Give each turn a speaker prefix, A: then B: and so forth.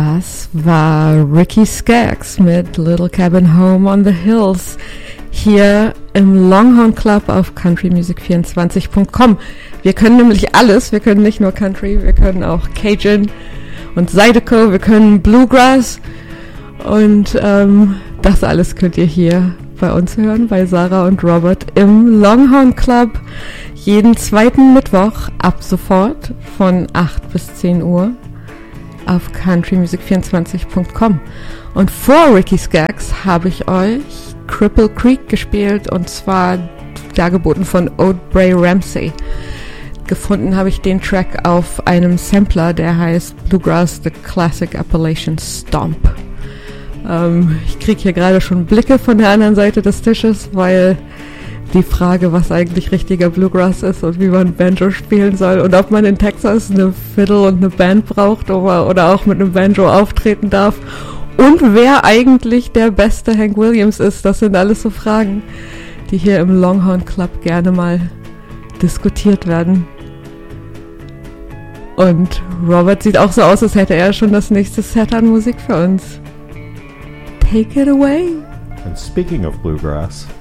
A: Das war Ricky Skaggs mit Little Cabin Home on the Hills hier im Longhorn Club auf countrymusic24.com. Wir können nämlich alles, wir können nicht nur Country, wir können auch Cajun und Zydeco, wir können Bluegrass und das alles könnt ihr hier bei uns hören, bei Sarah und Robert im Longhorn Club jeden zweiten Mittwoch ab sofort von 8 bis 10 Uhr auf countrymusic24.com. Und vor Ricky Skaggs habe ich euch Cripple Creek gespielt und zwar dargeboten von Aubrey Ramsey. Gefunden habe ich den Track auf einem Sampler, der heißt Bluegrass The Classic Appalachian Stomp. Ich kriege hier gerade schon Blicke von der anderen Seite des Tisches, weil die Frage, was eigentlich richtiger Bluegrass ist und wie man Banjo spielen soll und ob man in Texas eine Fiddle und eine Band braucht oder auch mit einem Banjo auftreten darf und wer eigentlich der beste Hank Williams ist, das sind alles so Fragen, die hier im Longhorn Club gerne mal diskutiert werden. Und Robert sieht auch so aus, als hätte er schon das nächste Set an Musik für uns. Take it away.
B: And speaking of bluegrass,